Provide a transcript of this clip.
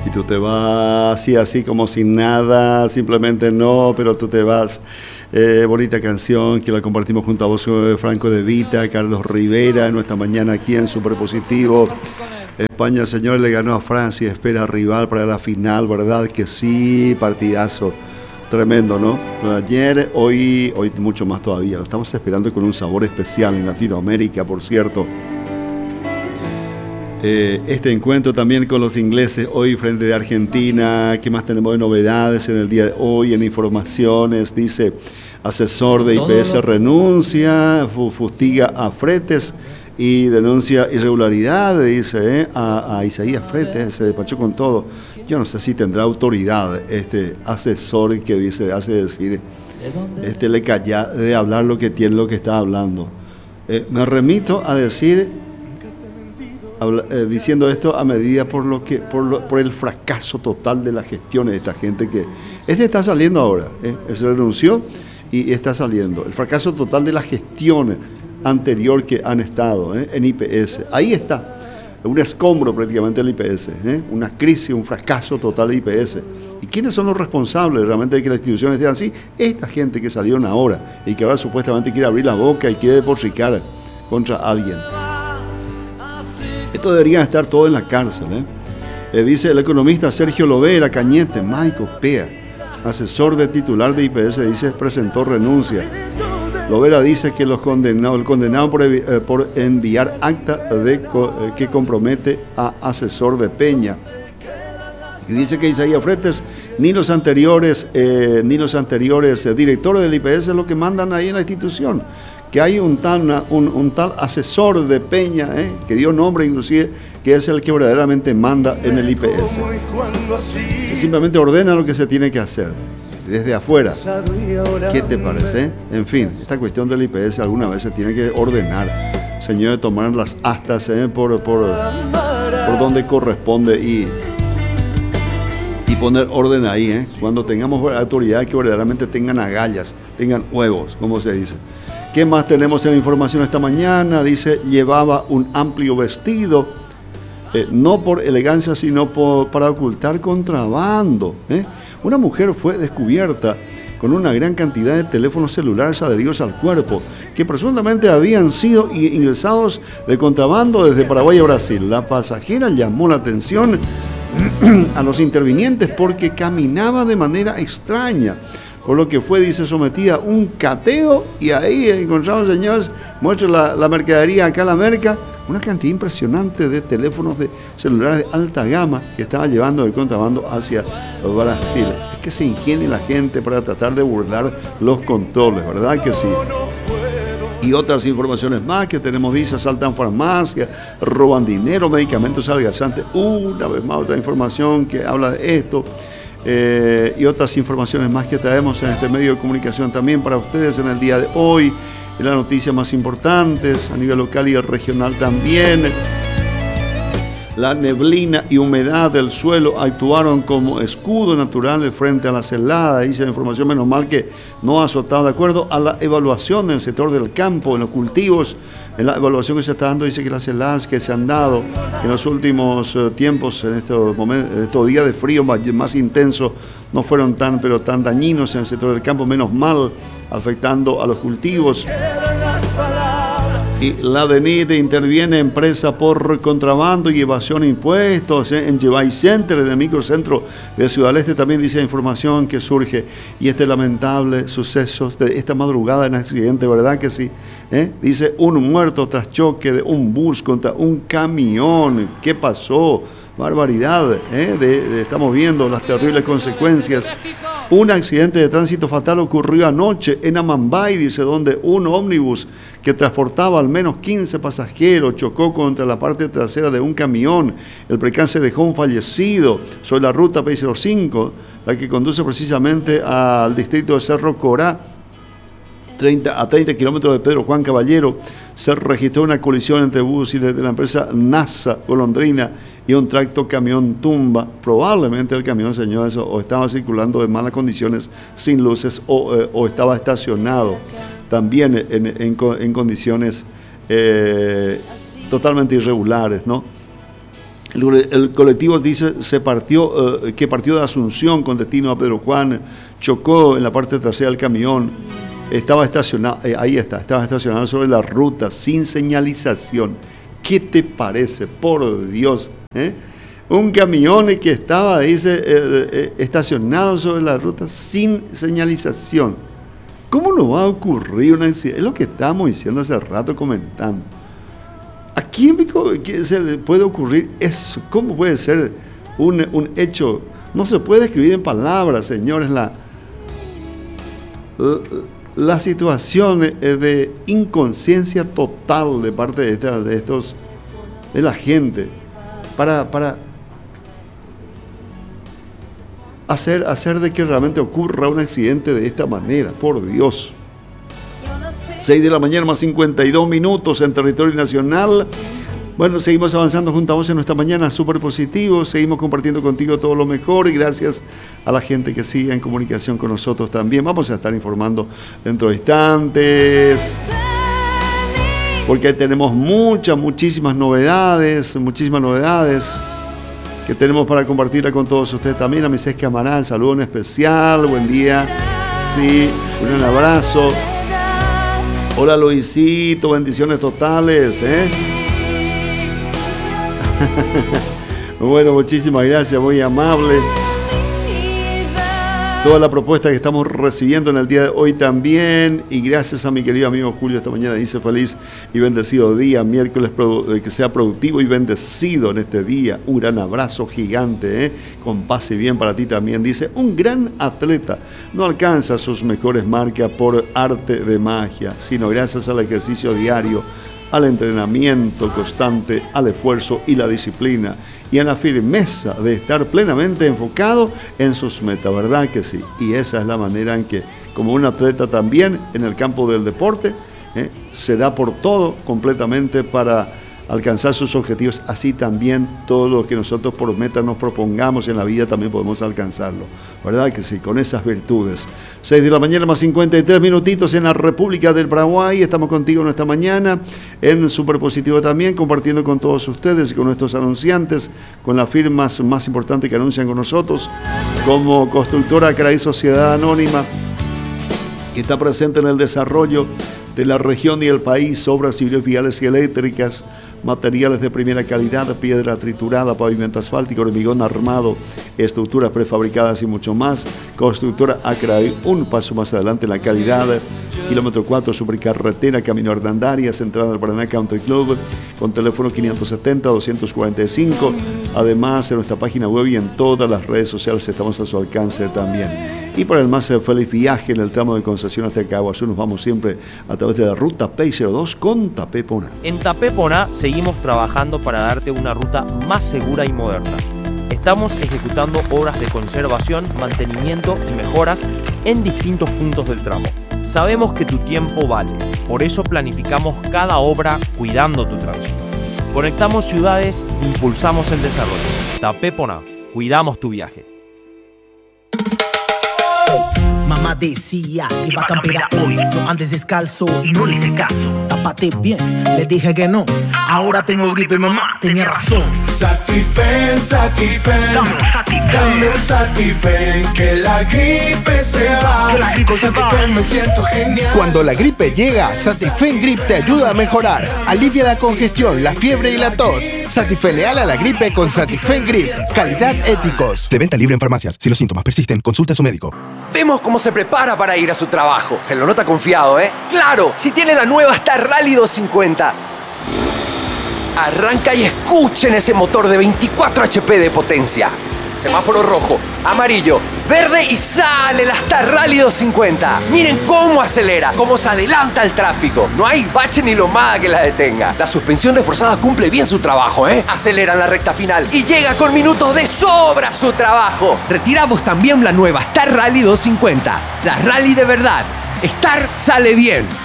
Y tú te vas así como sin nada, simplemente no, pero tú te vas. Bonita canción que la compartimos junto a vos, Franco De Vita, Carlos Rivera, en nuestra mañana aquí en Superpositivo. España, señores, le ganó a Francia, espera rival para la final, ¿verdad? Que sí, partidazo. Tremendo, ¿no? Ayer, hoy mucho más todavía. Lo estamos esperando con un sabor especial en Latinoamérica, por cierto. Este encuentro también con los ingleses hoy frente a Argentina. ¿Qué más tenemos de novedades en el día de hoy? En informaciones, dice, asesor de IPS renuncia, fustiga a Fretes y denuncia irregularidades, dice, a Isaías Fretes, se despachó con todo. Yo no sé si tendrá autoridad este asesor que dice, hace decir, le calla de hablar lo que tiene, lo que está hablando. Me remito a decir, diciendo esto a medida por el fracaso total de la gestión de esta gente que está saliendo ahora, se renunció y está saliendo. El fracaso total de la gestión anterior que han estado en IPS. Ahí está. Un escombro prácticamente el IPS, una crisis, un fracaso total de IPS. ¿Y quiénes son los responsables realmente de que la institución esté así? Esta gente que salieron ahora y que ahora supuestamente quiere abrir la boca y quiere deporricar contra alguien. Esto deberían estar todos en la cárcel. Dice el economista Sergio Lovera Cañete, Michael Pea, asesor de titular de IPS, dice, presentó renuncia. Lovera dice que el condenado por enviar acta que compromete a asesor de Peña. Y dice que Isaías Fretes ni los anteriores directores del IPS es lo que mandan ahí en la institución. Que hay un tal asesor de Peña, que dio nombre inclusive, que es el que verdaderamente manda en el IPS. Que simplemente ordena lo que se tiene que hacer, desde afuera. ¿Qué te parece? En fin, esta cuestión del IPS alguna vez se tiene que ordenar. Señores, tomar las astas por donde corresponde y poner orden ahí. Cuando tengamos autoridades que verdaderamente tengan agallas, tengan huevos, como se dice. ¿Qué más tenemos en la información esta mañana? Dice, llevaba un amplio vestido, no por elegancia, sino para ocultar contrabando. Una mujer fue descubierta con una gran cantidad de teléfonos celulares adheridos al cuerpo, que presuntamente habían sido ingresados de contrabando desde Paraguay a Brasil. La pasajera llamó la atención a los intervinientes porque caminaba de manera extraña, por lo que fue, dice, sometida a un cateo y ahí encontramos, señores, muestra la mercadería acá, la merca, una cantidad impresionante de teléfonos de celulares de alta gama que estaba llevando el contrabando hacia Brasil. Es que se ingenia la gente para tratar de burlar los controles, ¿verdad que sí? Y otras informaciones más que tenemos, dice, asaltan farmacias, roban dinero, medicamentos adelgazantes. Una vez más, otra información que habla de esto. Y otras informaciones más que traemos en este medio de comunicación también para ustedes en el día de hoy. Y las noticias más importantes a nivel local y regional también. La neblina y humedad del suelo actuaron como escudo natural frente a las heladas. Dice la información, menos mal que no ha azotado. De acuerdo a la evaluación en el sector del campo, en los cultivos, en la evaluación que se está dando, dice que las heladas que se han dado en los últimos tiempos, en estos días de frío más intensos, no fueron tan dañinos en el sector del campo, menos mal, afectando a los cultivos. Y la DENIT interviene empresa por contrabando y evasión de impuestos en Llevay Center, en el microcentro de Ciudad del Este. También dice información que surge y este lamentable suceso de esta madrugada en accidente, ¿verdad que sí? Dice, un muerto tras choque de un bus contra un camión. ¿Qué pasó? Barbaridad, estamos viendo las terribles consecuencias. Un accidente de tránsito fatal ocurrió anoche en Amambay, dice, donde un ómnibus que transportaba al menos 15 pasajeros chocó contra la parte trasera de un camión. El percance dejó un fallecido sobre la ruta P05, la que conduce precisamente al distrito de Cerro Corá. A 30 kilómetros de Pedro Juan Caballero, se registró una colisión entre bus y de la empresa NASA Golondrina y un tracto camión tumba. Probablemente el camión, señores, o estaba circulando en malas condiciones, sin luces, o estaba estacionado también en condiciones totalmente irregulares, ¿no? El colectivo dice que partió de Asunción con destino a Pedro Juan, chocó en la parte trasera del camión, estaba estacionado, estaba estacionado sobre la ruta sin señalización. ¿Qué te parece? Por Dios, un camión que estaba, dice, estacionado sobre la ruta sin señalización. ¿Cómo no va a ocurrir un accidente? Es lo que estábamos diciendo hace rato, comentando. ¿A quién se le puede ocurrir eso? ¿Cómo puede ser un hecho? No se puede escribir en palabras, señores, la situación de inconsciencia total de parte de la gente para hacer de que realmente ocurra un accidente de esta manera, por Dios. 6 de la mañana más 52 minutos en territorio nacional. Bueno, seguimos avanzando junto a vos en nuestra mañana súper positivo. Seguimos compartiendo contigo todo lo mejor y gracias a la gente que sigue en comunicación con nosotros también. Vamos a estar informando dentro de instantes, porque tenemos muchísimas novedades que tenemos para compartirla con todos ustedes también. A mi César Amaral, saludo en especial, buen día, sí, un abrazo. Hola Luisito, bendiciones totales, Bueno, muchísimas gracias, muy amable. Toda la propuesta que estamos recibiendo en el día de hoy también. Y gracias a mi querido amigo Julio esta mañana, dice feliz y bendecido día, miércoles, que sea productivo y bendecido en este día. Un gran abrazo gigante, con paz y bien para ti también. Dice, un gran atleta no alcanza sus mejores marcas por arte de magia, sino gracias al ejercicio diario, al entrenamiento constante, al esfuerzo y la disciplina, y a la firmeza de estar plenamente enfocado en sus metas, ¿verdad que sí? Y esa es la manera en que, como un atleta también en el campo del deporte, se da por todo completamente para alcanzar sus objetivos. Así también todo lo que nosotros por meta nos propongamos en la vida también podemos alcanzarlo, ¿verdad que sí? Con esas virtudes. 6 de la mañana más 53 minutitos en la República del Paraguay. Estamos contigo en esta mañana en Superpositivo también, compartiendo con todos ustedes y con nuestros anunciantes, con las firmas más importantes que anuncian con nosotros, como Constructora Cray Sociedad Anónima, que está presente en el desarrollo de la región y el país, obras civiles, viales y eléctricas, materiales de primera calidad, piedra triturada, pavimento asfáltico, hormigón armado, estructuras prefabricadas y mucho más. Constructora Acray, un paso más adelante en la calidad. Kilómetro 4, supercarretera, Camino Hernandarias, entrada del Paraná Country Club, con teléfono 570-245. Además, en nuestra página web y en todas las redes sociales estamos a su alcance también. Y para el más feliz viaje en el tramo de Concepción hasta Caguazú, nos vamos siempre a través de la ruta P02 con Tapé-Poná. En Tapé-Poná seguimos trabajando para darte una ruta más segura y moderna. Estamos ejecutando obras de conservación, mantenimiento y mejoras en distintos puntos del tramo. Sabemos que tu tiempo vale, por eso planificamos cada obra cuidando tu tránsito. Conectamos ciudades, impulsamos el desarrollo. Tapé-Poná, cuidamos tu viaje. Mamá decía que iba a campear hoy. No andes descalzo y no le hice caso. Tápate bien, le dije que no. Ahora tengo gripe, mamá tenía razón. Satifen, dame un Satifen, que la gripe se va. Con Satifen me siento genial. Cuando la gripe llega, Satifen Grip te ayuda a mejorar. Alivia la congestión, la fiebre y la tos. Satifeneal a la gripe con Satifen Grip. Calidad Éticos. De venta libre en farmacias. Si los síntomas persisten, consulte a su médico. Vemos cómo se prepara para ir a su trabajo. Se lo nota confiado, ¿eh? ¡Claro! Si tiene la nueva Star Rally 250. Arranca y escuchen ese motor de 24 HP de potencia. Semáforo rojo, amarillo, verde y sale la Star Rally 250. Miren cómo acelera, cómo se adelanta al tráfico. No hay bache ni lomada que la detenga. La suspensión reforzada cumple bien su trabajo, ¿eh? Acelera en la recta final y llega con minutos de sobra a su trabajo. Retiramos también la nueva Star Rally 250. La Rally de verdad. Star sale bien.